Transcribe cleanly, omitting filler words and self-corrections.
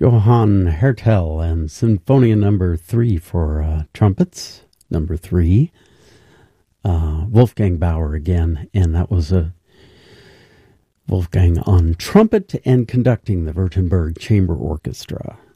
Johann Hertel and Sinfonia number 3 for trumpets, number 3. Wolfgang Bauer again, and that was a Wolfgang on trumpet and conducting the Württemberg Chamber Orchestra.